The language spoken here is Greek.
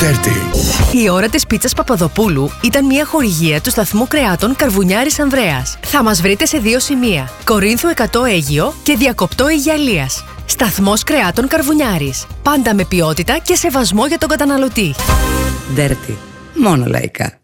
Dirty. Η ώρα της πίτσας Παπαδοπούλου ήταν μια χορηγία του σταθμού κρεάτων Καρβουνιάρης Ανδρέας. Θα μας βρείτε σε 2 σημεία: Κορίνθου 100 Αίγυο και Διακοπτό Αιγιαλίας. Σταθμός κρεάτων Καρβουνιάρης. Πάντα με ποιότητα και σεβασμό για τον καταναλωτή. Dirty. Μόνο λαϊκά.